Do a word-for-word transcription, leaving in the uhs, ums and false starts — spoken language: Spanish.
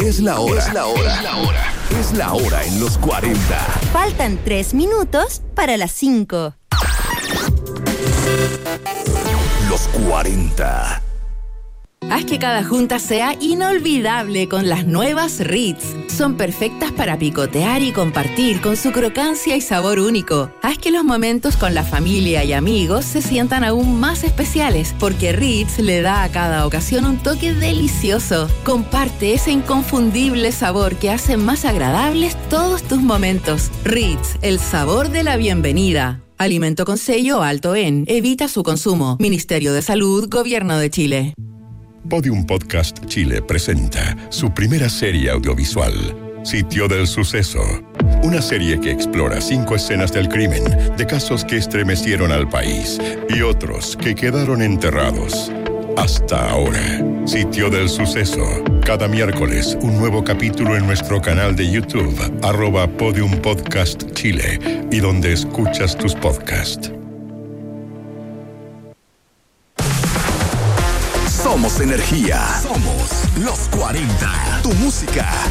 Es la hora. Es la hora. Es la hora. Es la hora en los cuarenta. Faltan tres minutos para las cinco. Los cuarenta. Haz que cada junta sea inolvidable con las nuevas Ritz. Son perfectas para picotear y compartir con su crocancia y sabor único. Haz que los momentos con la familia y amigos se sientan aún más especiales, porque Ritz le da a cada ocasión un toque delicioso. Comparte ese inconfundible sabor que hace más agradables todos tus momentos. Ritz, el sabor de la bienvenida. Alimento con sello alto en. Evita su consumo. Ministerio de Salud, Gobierno de Chile. Podium Podcast Chile presenta su primera serie audiovisual, Sitio del Suceso. Una serie que explora cinco escenas del crimen, de casos que estremecieron al país y otros que quedaron enterrados. Hasta ahora, Sitio del Suceso. Cada miércoles, un nuevo capítulo en nuestro canal de YouTube, arroba Podium Podcast Chile, y donde escuchas tus podcasts. Somos energía. Somos los cuarenta. Tu música,